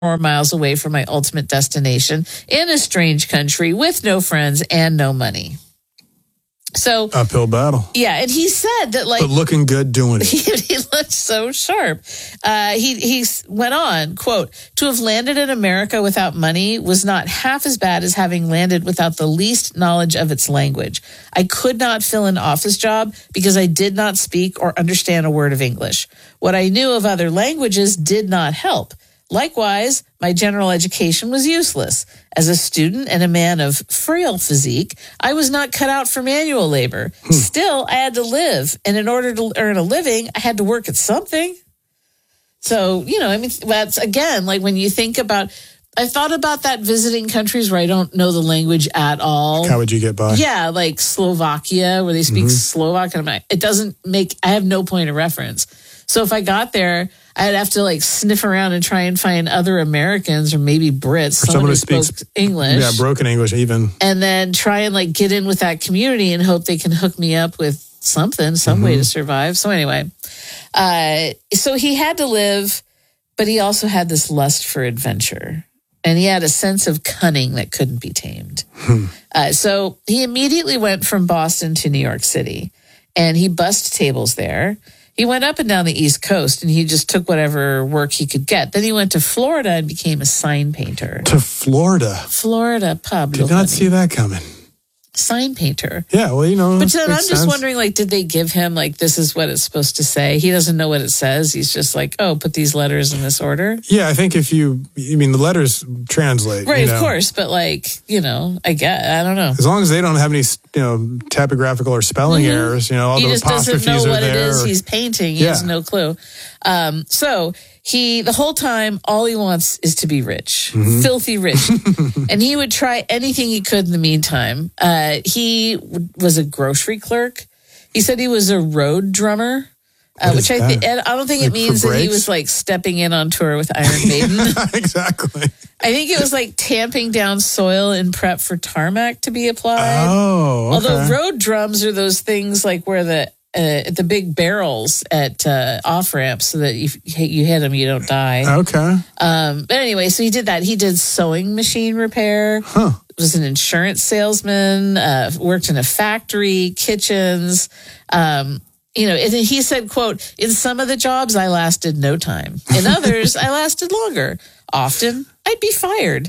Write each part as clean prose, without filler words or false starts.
more miles away from my ultimate destination in a strange country with no friends and no money. So uphill battle. Yeah, and he said that but looking good doing it. He looked so sharp. He went on, quote, "To have landed in America without money was not half as bad as having landed without the least knowledge of its language. I could not fill an office job because I did not speak or understand a word of English. What I knew of other languages did not help. Likewise, my general education was useless. As a student and a man of frail physique, I was not cut out for manual labor. Still, I had to live, and in order to earn a living, I had to work at something." So, that's, again, like when you think about, I thought about that visiting countries where I don't know the language at all. How would you get by? Yeah, like Slovakia, where they speak Slovak, and I have no point of reference. So if I got there, I'd have to sniff around and try and find other Americans or maybe Brits, or someone who spoke speaks English. Yeah, broken English even. And then try and get in with that community and hope they can hook me up with something, some way to survive. So anyway, so he had to live, but he also had this lust for adventure. And he had a sense of cunning that couldn't be tamed. So he immediately went from Boston to New York City, and he bussed tables there. He went up and down the East Coast, and he just took whatever work he could get. Then he went to Florida and became a sign painter. To Florida? Florida, Pablo. Did not see that coming. Sign painter. Yeah, well, But then I'm just wondering, did they give him, this is what it's supposed to say? He doesn't know what it says. He's just put these letters in this order. Yeah, I think the letters translate. Right, of course. But I don't know. As long as they don't have any, typographical or spelling errors, all he the just apostrophes doesn't know what there. it is he's painting. He has no clue. So the whole time, all he wants is to be rich, filthy rich. And he would try anything he could in the meantime. He was a grocery clerk. He said he was a road drummer, which I don't think it means that he was stepping in on tour with Iron Maiden. Exactly. I think it was tamping down soil in prep for tarmac to be applied. Oh, okay. Although road drums are those things where the big barrels at off ramps, so that if you hit them, you don't die. Okay. But anyway, so he did that. He did sewing machine repair. Was an insurance salesman. Worked in a factory, kitchens. And then he said, quote, "In some of the jobs, I lasted no time. In others, I lasted longer. Often, I'd be fired.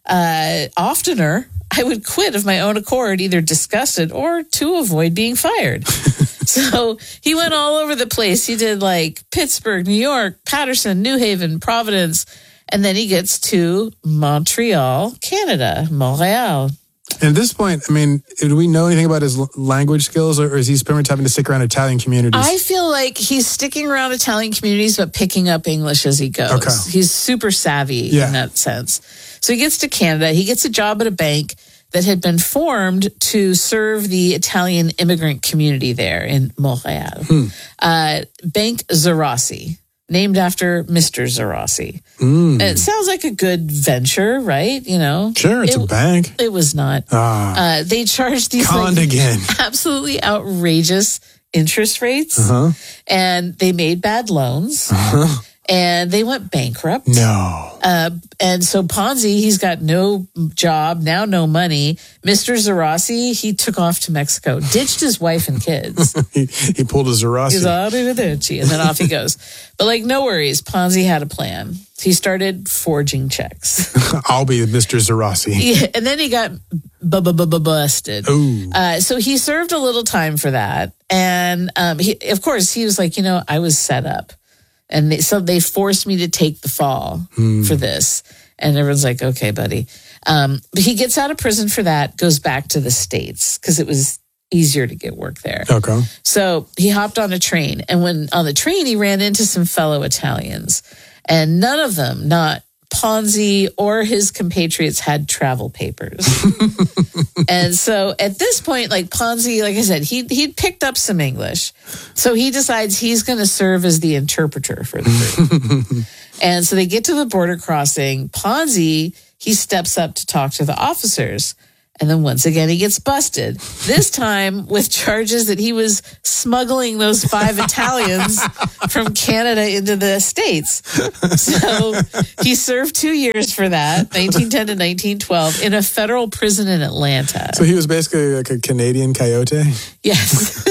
Oftener, I would quit of my own accord, either disgusted or to avoid being fired." So he went all over the place. He did Pittsburgh, New York, Patterson, New Haven, Providence, and then he gets to Montreal, Canada, Montreal. And at this point, do we know anything about his language skills, or is he pretty much having to stick around Italian communities? I feel like he's sticking around Italian communities, but picking up English as he goes. Okay. He's super savvy in that sense. So he gets to Canada. He gets a job at a bank that had been formed to serve the Italian immigrant community there in Montreal. Bank Zerossi, named after Mr. Zerossi. It sounds like a good venture, right? Sure, it's a bank. It was not. They charged these absolutely outrageous interest rates, and they made bad loans. And they went bankrupt. No. And so Ponzi, he's got no job, now no money. Mr. Zerossi, he took off to Mexico, ditched his wife and kids. he pulled a Zerossi. He's arrivederci, and then off he goes. But no worries, Ponzi had a plan. He started forging checks. I'll be Mr. Zerossi. Yeah, and then he got busted. Ooh. So he served a little time for that. And of course, he was like, I was set up. And so they forced me to take the fall for this. And everyone's like, okay, buddy. But he gets out of prison for that, goes back to the States because it was easier to get work there. Okay. So he hopped on a train. And when on the train, he ran into some fellow Italians. And none of them, not Ponzi or his compatriots, had travel papers. And so at this point, Ponzi, like I said, he'd picked up some English. So he decides he's going to serve as the interpreter for the group. And so they get to the border crossing. Ponzi, he steps up to talk to the officers. And then once again, he gets busted, this time with charges that he was smuggling those 5 Italians from Canada into the States. So he served 2 years for that, 1910 to 1912, in a federal prison in Atlanta. So he was basically like a Canadian coyote? Yes.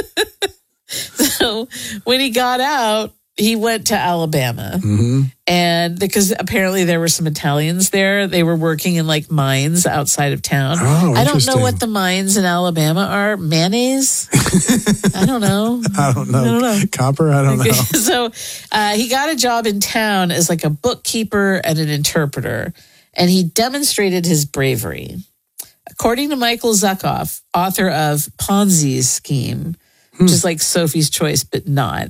So when he got out, he went to Alabama. And because apparently there were some Italians there, they were working in like mines outside of town. Oh, I don't know what the mines in Alabama are. Mayonnaise? I don't know. I don't know. Copper? I don't know. So he got a job in town as like a bookkeeper and an interpreter, and he demonstrated his bravery. According to Michael Zuckoff, author of Ponzi's Scheme, which is like Sophie's Choice, but not.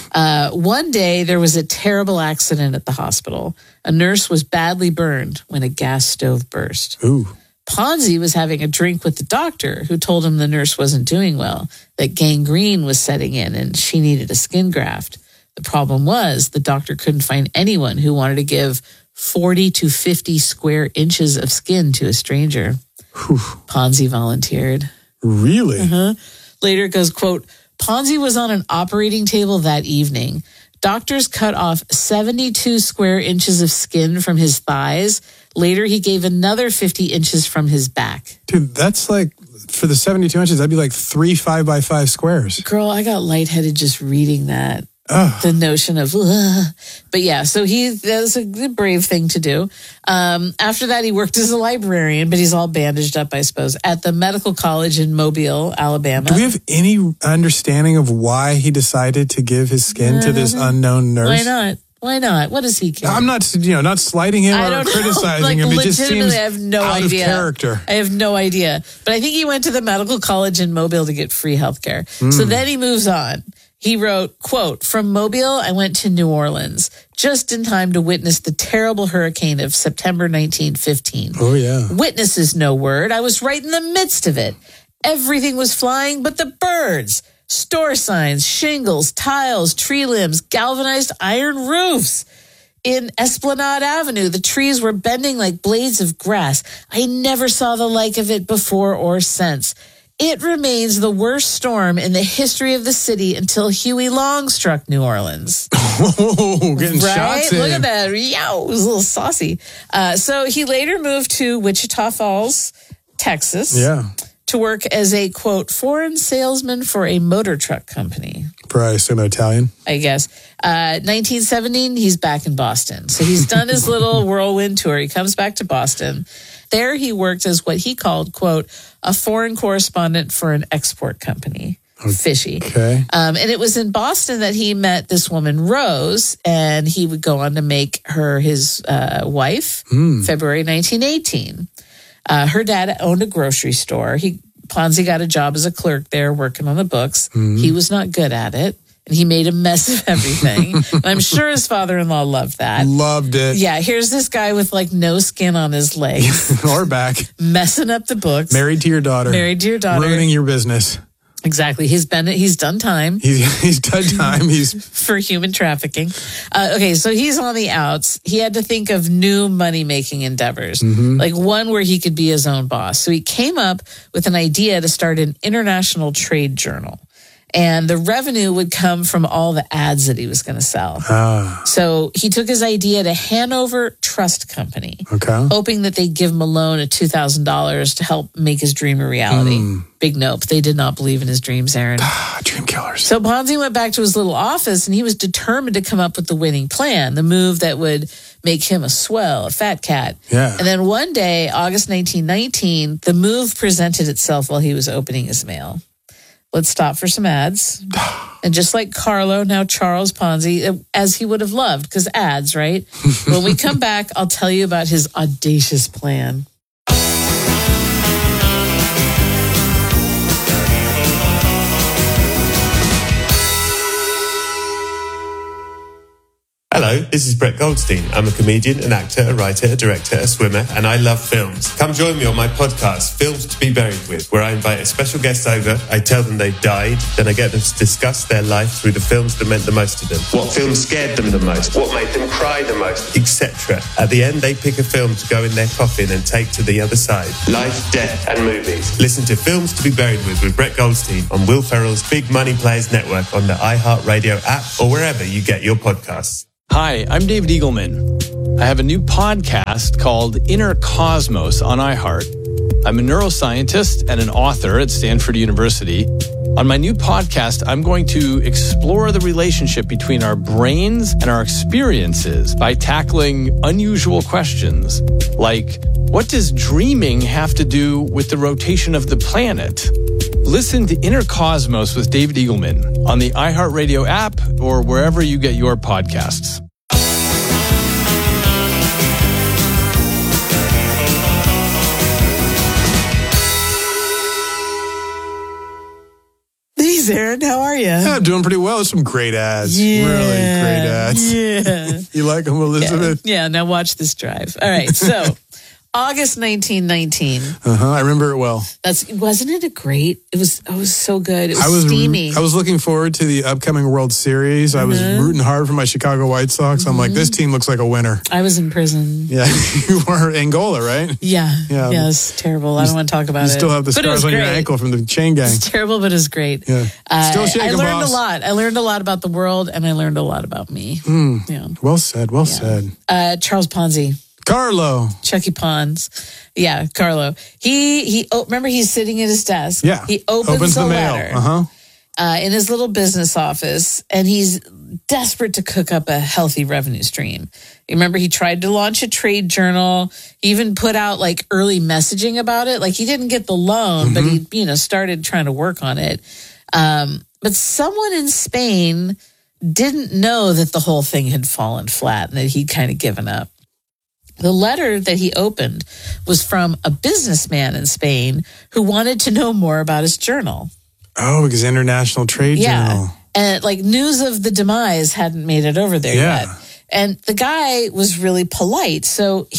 One day, there was a terrible accident at the hospital. A nurse was badly burned when a gas stove burst. Ooh. Ponzi was having a drink with the doctor, who told him the nurse wasn't doing well, that gangrene was setting in and she needed a skin graft. The problem was the doctor couldn't find anyone who wanted to give 40 to 50 square inches of skin to a stranger. Whew. Ponzi volunteered. Really? Later it goes, quote, Ponzi was on an operating table that evening. Doctors cut off 72 square inches of skin from his thighs. Later, he gave another 50 inches from his back. Dude, that's like, for the 72 inches, that'd be like 3 5x5 squares. Girl, I got lightheaded just reading that. Oh. The notion of, but yeah, so that was a brave thing to do. After that, he worked as a librarian, but he's all bandaged up, I suppose, at the medical college in Mobile, Alabama. Do we have any understanding of why he decided to give his skin to this unknown nurse? Why not? Why not? What does he care? I'm not, not slighting him or criticizing him. It just seems I have no out idea. of character. I have no idea. But I think he went to the medical college in Mobile to get free health care. So then he moves on. He wrote, quote, from Mobile, I went to New Orleans just in time to witness the terrible hurricane of September 1915. Oh, yeah. Witness is no word. I was right in the midst of it. Everything was flying but the birds. Store signs, shingles, tiles, tree limbs, galvanized iron roofs. In Esplanade Avenue, the trees were bending like blades of grass. I never saw the like of it before or since. It remains the worst storm in the history of the city until Huey Long struck New Orleans. Oh, getting shots in. Look at that. Yow, it was a little saucy. So he later moved to Wichita Falls, Texas. Yeah. To work as a, quote, foreign salesman for a motor truck company. Probably assume Italian. I guess. 1917, he's back in Boston. So he's done his little whirlwind tour. He comes back to Boston. There he worked as what he called, quote, a foreign correspondent for an export company. Fishy. Okay. And it was in Boston that he met this woman, Rose, and he would go on to make her his wife, February 1918. Her dad owned a grocery store. Ponzi got a job as a clerk there working on the books. He was not good at it. And he made a mess of everything. And I'm sure his father-in-law loved that. Loved it. Yeah, here's this guy with like no skin on his legs. Or back. Messing up the books. Married to your daughter. Ruining your business. Exactly. He's done time. He's done time. For human trafficking. Okay, so he's on the outs. He had to think of new money-making endeavors, like one where he could be his own boss. So he came up with an idea to start an international trade journal. And the revenue would come from all the ads that he was going to sell. So he took his idea to Hanover Trust Company, hoping that they'd give him a loan of $2,000 to help make his dream a reality. Big nope. They did not believe in his dreams, Aaron. Dream killers. So Ponzi went back to his little office and he was determined to come up with the winning plan, the move that would make him a swell, a fat cat. Yeah. And then one day, August 1919, the move presented itself while he was opening his mail. Let's stop for some ads. And just like Carlo, now Charles Ponzi, as he would have loved, because ads, right? When we come back, I'll tell you about his audacious plan. Hello, this is Brett Goldstein. I'm a comedian, an actor, a writer, a director, a swimmer, and I love films. Come join me on my podcast, Films to be Buried With, where I invite a special guest over, I tell them they've died, then I get them to discuss their life through the films that meant the most to them. What films scared them the most, what made them cry the most, etc. At the end, they pick a film to go in their coffin and take to the other side. Life, death, and movies. Listen to Films to be Buried with Brett Goldstein on Will Ferrell's Big Money Players Network on the iHeartRadio app or wherever you get your podcasts. Hi, I'm David Eagleman. I have a new podcast called Inner Cosmos on iHeart. I'm a neuroscientist and an author at Stanford University. On my new podcast, I'm going to explore the relationship between our brains and our experiences by tackling unusual questions like, what does dreaming have to do with the rotation of the planet? Listen to Inner Cosmos with David Eagleman on the iHeartRadio app or wherever you get your podcasts. Thanks, Aaron. How are you? Yeah, doing pretty well. There's some great ads. Really great ads. Yeah. You like them, Elizabeth? Yeah, now watch this drive. All right, so August 1919. I remember it well. Wasn't it great? It was so good. It was steamy. I was looking forward to the upcoming World Series. I was rooting hard for my Chicago White Sox. I'm like, this team looks like a winner. I was in prison. Yeah, you were Angola, right? Yeah. Yes, terrible. I don't want to talk about it. You still have the scars on your ankle from the chain gang. It's terrible, but it's great. Yeah. Still shaking, I learned boss. a lot. I learned a lot about the world, and I learned a lot about me. Yeah. Well said. Well said. Charles Ponzi. Carlo. Chucky Pons. Yeah, Carlo. Remember he's sitting at his desk. Yeah. He opens the mail. letter in his little business office, and he's desperate to cook up a healthy revenue stream. Remember, he tried to launch a trade journal. He even put out like early messaging about it. Like he didn't get the loan, but he, started trying to work on it. But someone in Spain didn't know that the whole thing had fallen flat and that he'd kind of given up. The letter that he opened was from a businessman in Spain who wanted to know more about his journal. Oh, because International Trade Journal. And like news of the demise hadn't made it over there yet. And the guy was really polite. So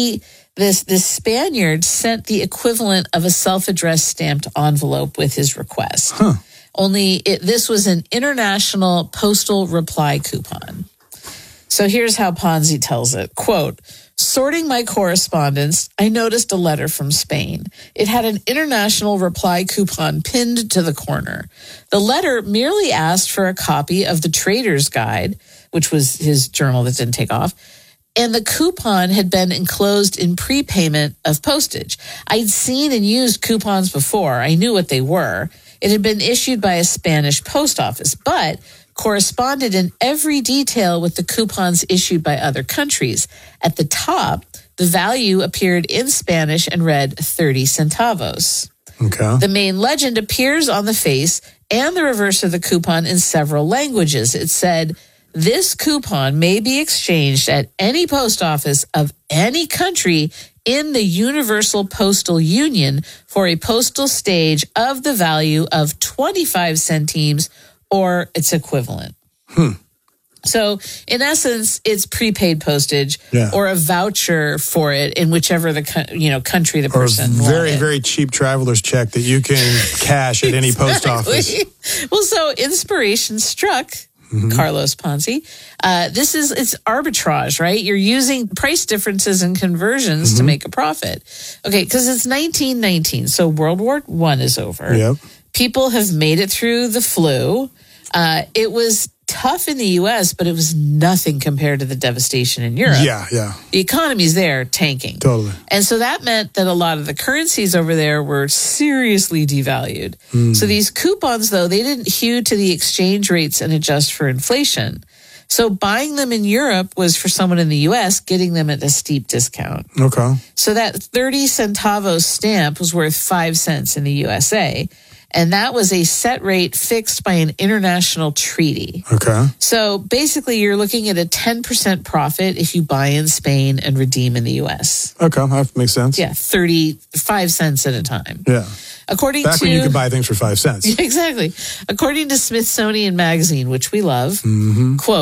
this Spaniard sent the equivalent of a self-addressed stamped envelope with his request. Only this was an international postal reply coupon. So here's how Ponzi tells it. Quote, sorting my correspondence, I noticed a letter from Spain. It had an international reply coupon pinned to the corner. The letter merely asked for a copy of the Trader's Guide, which was his journal that didn't take off, and the coupon had been enclosed in prepayment of postage. I'd seen and used coupons before. I knew what they were. It had been issued by a Spanish post office, but corresponded in every detail with the coupons issued by other countries. At the top, the value appeared in Spanish and read 30 centavos. Okay. The main legend appears on the face and the reverse of the coupon in several languages. It said, this coupon may be exchanged at any post office of any country in the Universal Postal Union for a postal stage of the value of 25 centimes or its equivalent. So, in essence, it's prepaid postage or a voucher for it in whichever the country the person wanted. Or a very, very cheap traveler's check that you can cash at any post office. Well, so inspiration struck Carlos Ponzi. It's arbitrage, right? You're using price differences and conversions to make a profit. Okay, because it's 1919, so World War I is over. Yep. People have made it through the flu. It was tough in the U.S., but it was nothing compared to the devastation in Europe. Yeah. The economy's there tanking. Totally. And so that meant that a lot of the currencies over there were seriously devalued. So these coupons, though, they didn't hew to the exchange rates and adjust for inflation. So buying them in Europe was for someone in the U.S. getting them at a steep discount. Okay. So that 30 centavos stamp was worth 5 cents in the USA. And that was a set rate fixed by an international treaty. Okay. So basically, you're looking at a 10% profit if you buy in Spain and redeem in the U.S. Okay, that makes sense. Yeah, 35 cents at a time. Yeah. Back when you could buy things for 5 cents. Exactly. According to Smithsonian Magazine, which we love, quote,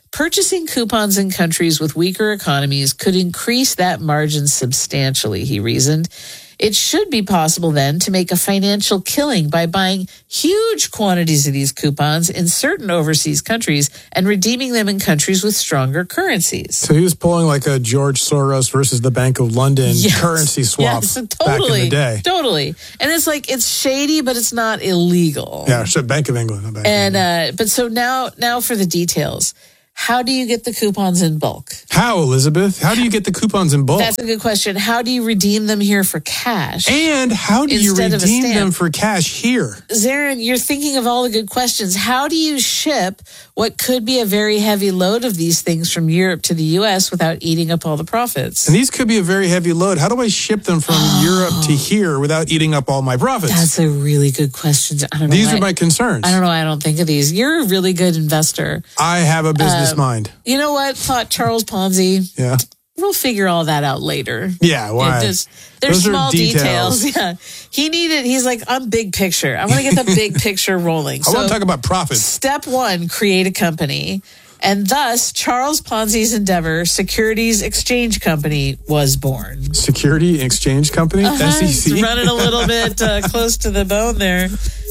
Purchasing coupons in countries with weaker economies could increase that margin substantially, he reasoned. It should be possible then to make a financial killing by buying huge quantities of these coupons in certain overseas countries and redeeming them in countries with stronger currencies. So he was pulling like a George Soros versus the Bank of London currency swap back in the day. Totally. And it's like, it's shady, but it's not illegal. Yeah, so Bank of England. But so now for the details. How do you get the coupons in bulk? How, Elizabeth? How do you get the coupons in bulk? That's a good question. How do you redeem them here for cash? And how do you redeem them for cash here? Zarin, you're thinking of all the good questions. How do you ship what could be a very heavy load of these things from Europe to the U.S. without eating up all the profits? And these could be a very heavy load. How do I ship them from Europe to here without eating up all my profits? That's a really good question. I don't know. These are my concerns. I don't know why I don't think of these. You're a really good investor. I have a business mind. You know what? Thought Charles Ponzi. Yeah. We'll figure all that out later. Yeah, why? There's Those small are details. Yeah. He's like, I'm big picture. I want to get the big picture rolling. I want to talk about profits. Step one, create a company. And thus, Charles Ponzi's endeavor, Securities Exchange Company, was born. Security Exchange Company? SEC? It's running a little bit close to the bone there.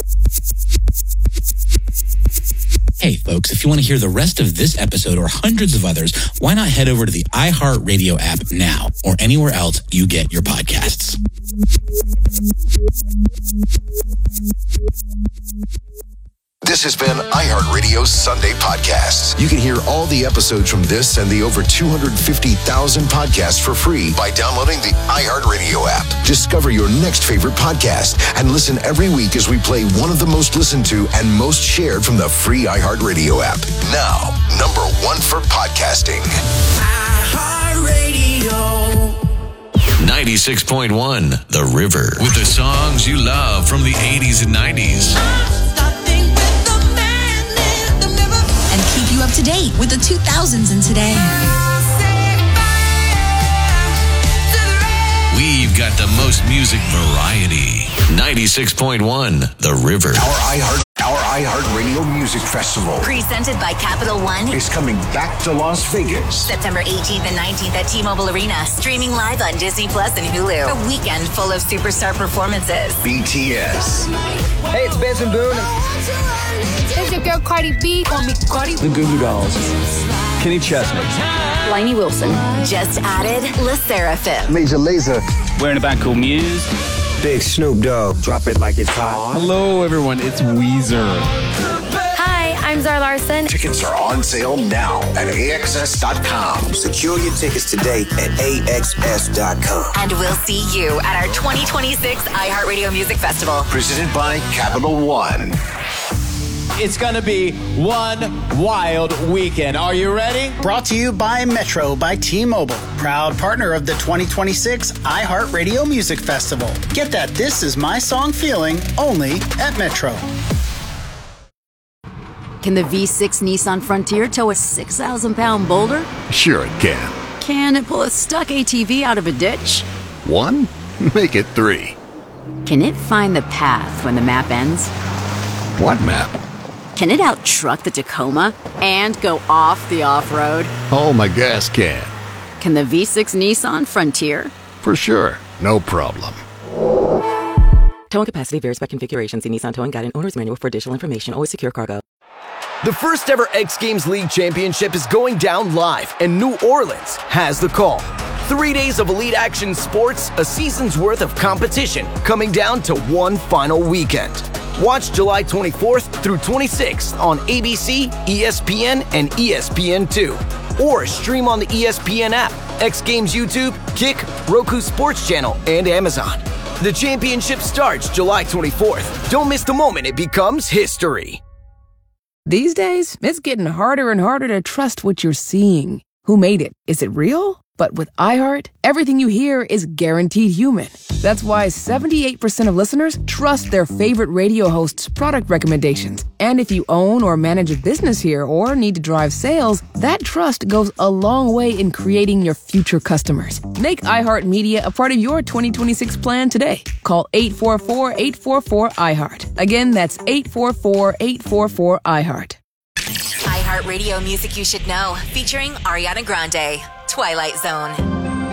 Hey, folks, if you want to hear the rest of this episode or hundreds of others, why not head over to the iHeartRadio app now or anywhere else you get your podcasts. This has been iHeartRadio's Sunday Podcasts. You can hear all the episodes from this and the over 250,000 podcasts for free by downloading the iHeartRadio app. Discover your next favorite podcast and listen every week as we play one of the most listened to and most shared from the free iHeartRadio app. Now, number one for podcasting. iHeartRadio. 96.1 The River. With the songs you love from the 80s and 90s. And keep you up to date with the 2000s and today. We've got the most music variety. 96.1 The River. Our iHeartRadio Music Festival presented by Capital One is coming back to Las Vegas. September 18th and 19th at T-Mobile Arena. Streaming live on Disney Plus and Hulu. A weekend full of superstar performances. BTS. Hey, it's Benson Boone. It's your girl Cardi B. Call me Cardi. The Goo Goo Dolls. Kenny Chesney. Lainey Wilson. Just added La Seraphim. Major Lazer. Wearing a band called Muse. Big Snoop Dogg. Drop it like it's hot. Hello, everyone. It's Weezer. Hi, I'm Zara Larson. Tickets are on sale now at AXS.com. Secure your tickets today at AXS.com. And we'll see you at our 2026 iHeartRadio Music Festival. Presented by Capital One. It's going to be one wild weekend. Are you ready? Brought to you by Metro by T-Mobile, proud partner of the 2026 iHeartRadio Music Festival. Get that This Is My Song feeling only at Metro. Can the V6 Nissan Frontier tow a 6,000-pound boulder? Sure it can. Can it pull a stuck ATV out of a ditch? 1? Make it 3. Can it find the path when the map ends? What map? Can it out-truck the Tacoma and go off the off-road? Oh, my gas can. Can the V6 Nissan Frontier? For sure. No problem. Towing capacity varies by configuration. See Nissan Towing Guide and Owner's Manual for additional information. Always secure cargo. The first ever X Games League Championship is going down live, and New Orleans has the call. 3 days of elite action sports, a season's worth of competition, coming down to one final weekend. Watch July 24th through 26th on ABC, ESPN, and ESPN2. Or stream on the ESPN app, X Games YouTube, Kick, Roku Sports Channel, and Amazon. The championship starts July 24th. Don't miss the moment it becomes history. These days, it's getting harder and harder to trust what you're seeing. Who made it? Is it real? But with iHeart, everything you hear is guaranteed human. That's why 78% of listeners trust their favorite radio host's product recommendations. And if you own or manage a business here or need to drive sales, that trust goes a long way in creating your future customers. Make iHeartMedia a part of your 2026 plan today. Call 844-844-iHeart. Again, that's 844-844-iHeart. iHeartRadio Music You Should Know, featuring Ariana Grande, Twilight Zone.